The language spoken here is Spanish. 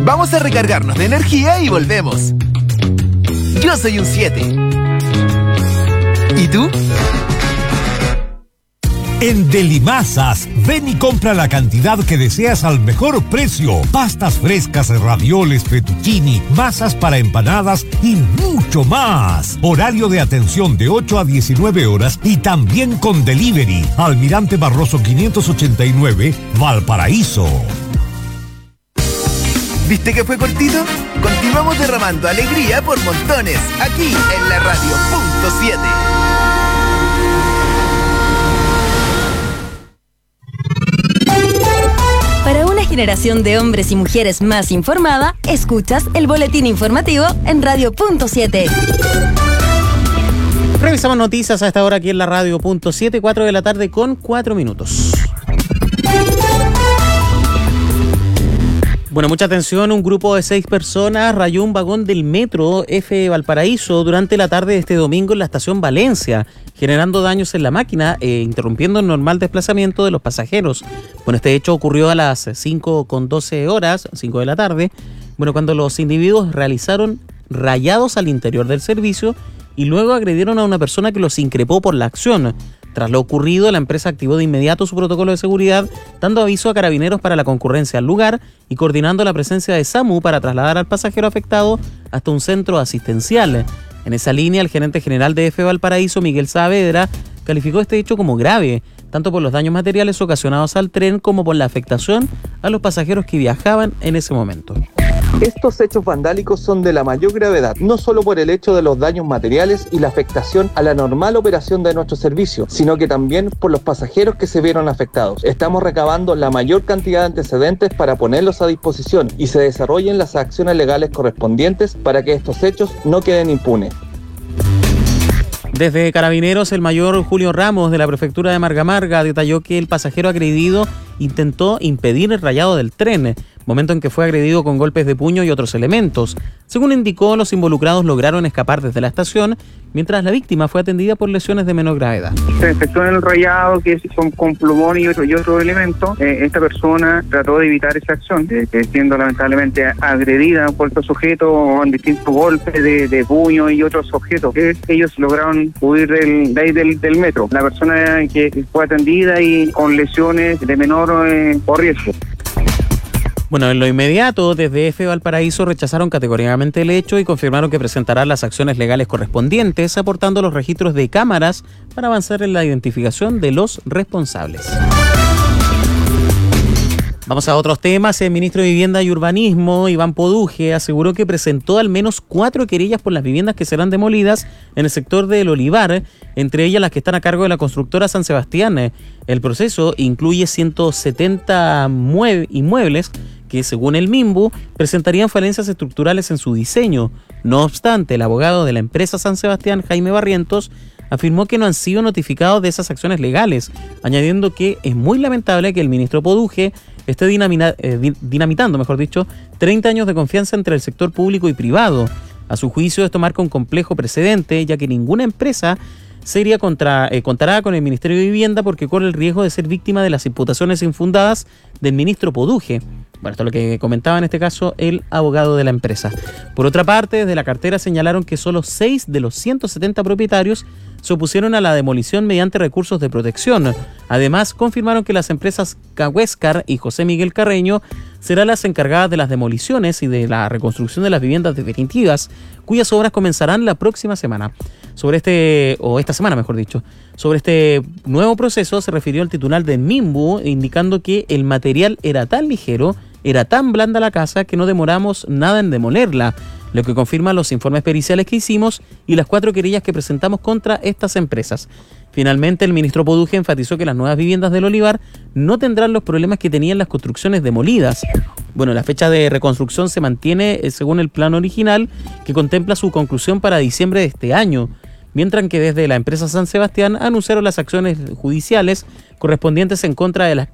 Vamos a recargarnos de energía y volvemos. Yo soy un 7. ¿Y tú? En Delimasas, ven y compra la cantidad que deseas al mejor precio. Pastas frescas, ravioles, fettuccini, masas para empanadas y mucho más. Horario de atención de 8 a 19 horas y también con delivery. Almirante Barroso 589, Valparaíso. ¿Viste que fue cortito? Continuamos derramando alegría por montones, aquí en la radio punto 7. Para una generación de hombres y mujeres más informada, escuchas el boletín informativo en Radio Punto 7. Revisamos noticias a esta hora aquí en la Radio Punto 7, 4 de la tarde con 4 minutos. Bueno, mucha atención, un grupo de 6 personas rayó un vagón del metro F Valparaíso durante la tarde de este domingo en la estación Valencia, generando daños en la máquina e interrumpiendo el normal desplazamiento de los pasajeros. Bueno, este hecho ocurrió a las 5:12 horas, 5 de la tarde, cuando los individuos realizaron rayados al interior del servicio y luego agredieron a una persona que los increpó por la acción. Tras lo ocurrido, la empresa activó de inmediato su protocolo de seguridad, dando aviso a carabineros para la concurrencia al lugar y coordinando la presencia de SAMU para trasladar al pasajero afectado hasta un centro asistencial. En esa línea, el gerente general de F Valparaíso, Miguel Saavedra, calificó este hecho como grave, tanto por los daños materiales ocasionados al tren como por la afectación a los pasajeros que viajaban en ese momento. Estos hechos vandálicos son de la mayor gravedad, no solo por el hecho de los daños materiales y la afectación a la normal operación de nuestro servicio, sino que también por los pasajeros que se vieron afectados. Estamos recabando la mayor cantidad de antecedentes para ponerlos a disposición y se desarrollen las acciones legales correspondientes para que estos hechos no queden impunes. Desde Carabineros, el mayor Julio Ramos de la prefectura de Marga Marga detalló que el pasajero agredido intentó impedir el rayado del tren, momento en que fue agredido con golpes de puño y otros elementos. Según indicó, los involucrados lograron escapar desde la estación, mientras la víctima fue atendida por lesiones de menor gravedad. Se efectuó en el rayado, que son con plumón y otro elemento. Esta persona trató de evitar esa acción, siendo lamentablemente agredida por estos sujetos con distintos golpes de puño y otros objetos. Ellos lograron huir del metro. La persona que fue atendida y con lesiones de menor riesgo. Bueno, en lo inmediato, desde F Valparaíso rechazaron categóricamente el hecho y confirmaron que presentarán las acciones legales correspondientes, aportando los registros de cámaras para avanzar en la identificación de los responsables. Vamos a otros temas. El ministro de Vivienda y Urbanismo, Iván Poduje, aseguró que presentó al menos 4 querellas por las viviendas que serán demolidas en el sector del Olivar, entre ellas las que están a cargo de la constructora San Sebastián. El proceso incluye 170 inmuebles que, según el MIMBU, presentarían falencias estructurales en su diseño. No obstante, el abogado de la empresa San Sebastián, Jaime Barrientos, afirmó que no han sido notificados de esas acciones legales, añadiendo que es muy lamentable que el ministro Poduje esté dinamitando 30 años de confianza entre el sector público y privado. A su juicio, esto marca un complejo precedente, ya que ninguna empresa seria contará con el Ministerio de Vivienda porque corre el riesgo de ser víctima de las imputaciones infundadas del ministro Poduje. Bueno, esto es lo que comentaba en este caso el abogado de la empresa. Por otra parte, desde la cartera señalaron que solo 6 de los 170 propietarios se opusieron a la demolición mediante recursos de protección. Además, confirmaron que las empresas Cahuéscar y José Miguel Carreño serán las encargadas de las demoliciones y de la reconstrucción de las viviendas definitivas, cuyas obras comenzarán la próxima semana. Esta semana, Sobre este nuevo proceso se refirió el titular del MIMBU, indicando que el material era tan ligero, era tan blanda la casa, que no demoramos nada en demolerla, lo que confirma los informes periciales que hicimos y las 4 querellas que presentamos contra estas empresas. Finalmente, el ministro Poduje enfatizó que las nuevas viviendas del Olivar no tendrán los problemas que tenían las construcciones demolidas. Bueno, la fecha de reconstrucción se mantiene según el plan original, que contempla su conclusión para diciembre de este año, mientras que desde la empresa San Sebastián anunciaron las acciones judiciales correspondientes en contra de las